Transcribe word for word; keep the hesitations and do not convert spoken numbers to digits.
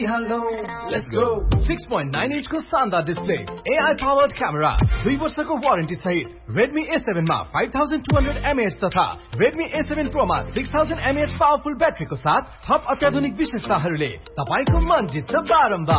Hello, let's go. six point nine inch को शानदार display, A I powered camera, दुई वर्षको वारेन्टी सहित Redmi A seven मा five thousand two hundred milliamp hour तथा Redmi A seven Pro मा six thousand milliamp hour powerful ब्याट्रीको साथ थप अत्याधुनिक विशेषताहरूले तपाईको मन जित्छ बारम्बार।